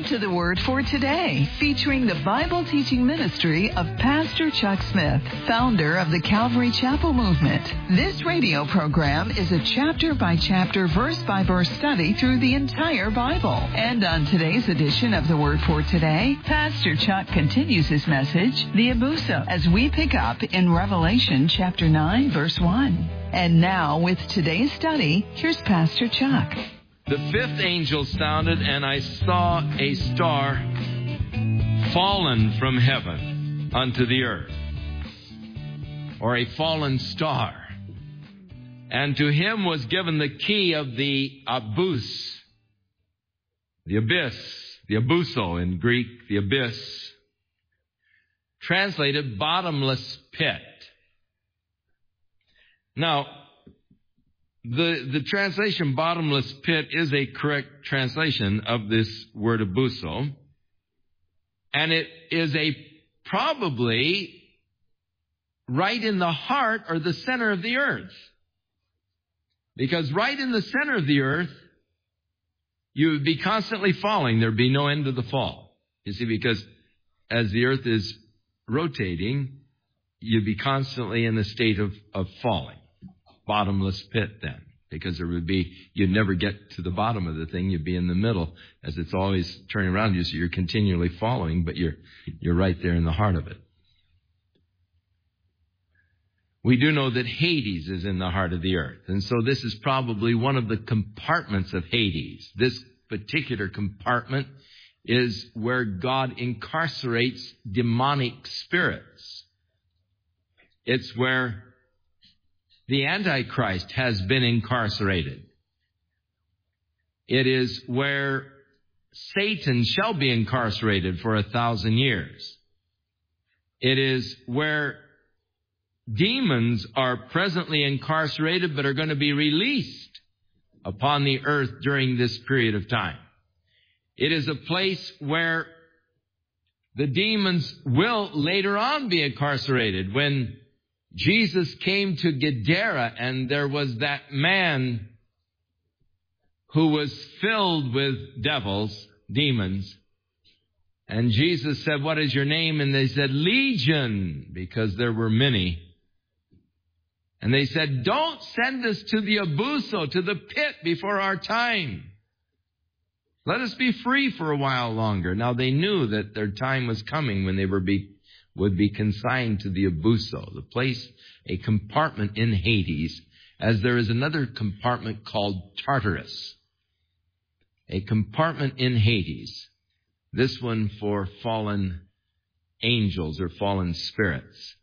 to the Word for Today, featuring the Bible teaching ministry of Pastor Chuck Smith, founder of the Calvary Chapel Movement. This radio program is a chapter-by-chapter, verse-by-verse study through the entire Bible. And on today's edition of the Word for Today, Pastor Chuck continues his message, the Abuso, as we pick up in Revelation chapter 9, verse 1. And now, with today's study, here's Pastor Chuck. The fifth angel sounded, and I saw a star fallen from heaven unto the earth, or a fallen star. And to him was given the key of the abyss, the abuso in Greek, the abyss, translated bottomless pit. Now, the translation bottomless pit is a correct translation of this word abuso, and it is probably right in the heart or the center of the earth. Because right in the center of the earth, you would be constantly falling. There'd be no end to the fall. You see, because as the earth is rotating, you'd be constantly in the state of falling. Bottomless pit then, because you'd never get to the bottom of the thing. You'd be in the middle as it's always turning around you, so you're continually falling, but you're right there in the heart of it. We do know that Hades is in the heart of the earth, and so this is probably one of the compartments of Hades. This particular compartment is where God incarcerates demonic spirits. It's where the Antichrist has been incarcerated. It is where Satan shall be incarcerated for 1,000 years. It is where demons are presently incarcerated but are going to be released upon the earth during this period of time. It is a place where the demons will later on be incarcerated. When Jesus came to Gadara, and there was that man who was filled with demons. And Jesus said, "What is your name?" And they said, "Legion," because there were many. And they said, "Don't send us to the abuso, to the pit before our time. Let us be free for a while longer." Now they knew that their time was coming when they would be consigned to the abuso, the place, a compartment in Hades, as there is another compartment called Tartarus, a compartment in Hades, this one for fallen angels or fallen spirits.